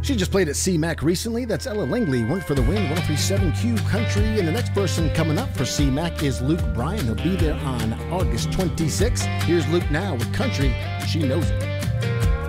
She just played at CMAC recently. That's Ella Langley, Went for the Win, 137Q Country. And the next person coming up for CMAC is Luke Bryan. He'll be there on August 26th. Here's Luke now with Country. She knows it.